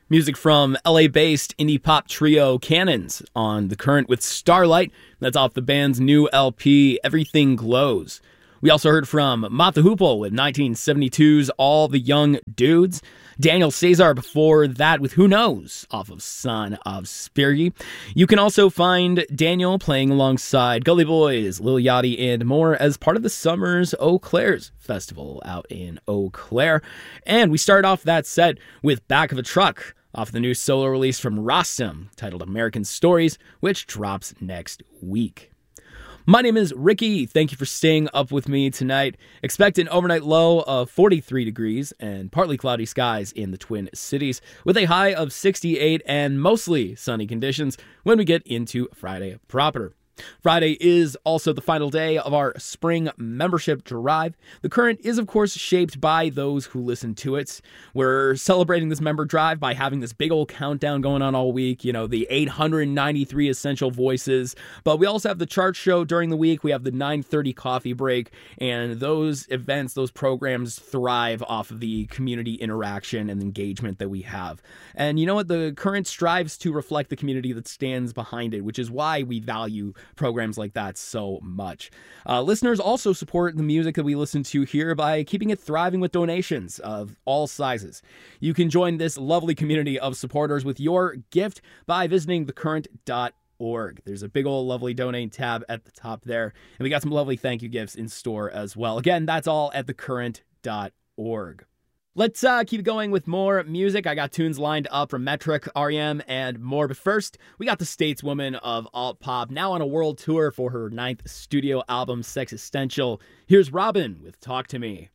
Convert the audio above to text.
Music from LA-based indie pop trio Cannons on The Current with Starlight. That's off the band's new LP, Everything Glows. We also heard from Mott the Hoople with 1972's All the Young Dudes. Daniel Caesar before that with Who Knows off of Son of Spirgy. You can also find Daniel playing alongside Gully Boys, Lil Yachty, and more as part of the summer's Eau Claire's festival out in Eau Claire. And we start off that set with Back of a Truck off the new solo release from Rostam titled American Stories, which drops next week. My name is Ricky. Thank you for staying up with me tonight. Expect an overnight low of 43 degrees and partly cloudy skies in the Twin Cities with a high of 68 and mostly sunny conditions when we get into Friday proper. Friday is also the final day of our spring membership drive. The Current is, of course, shaped by those who listen to it. We're celebrating this member drive by having this big old countdown going on all week, the 893 essential voices. But we also have the chart show during the week. We have the 9:30 coffee break, and those events, those programs thrive off of the community interaction and engagement that we have. And you know what? The Current strives to reflect the community that stands behind it, which is why we value programs like that so much. Listeners also support the music that we listen to here by keeping it thriving with donations of all sizes. You can join this lovely community of supporters with your gift by visiting thecurrent.org. There's a big old lovely donate tab at the top there, and we got some lovely thank you gifts in store as well. Again, that's all at thecurrent.org. Let's keep going with more music. I got tunes lined up from Metric, R.E.M., and more. But first, we got the stateswoman of alt pop now on a world tour for her 9th studio album, Sexistential. Here's Robin with Talk to Me.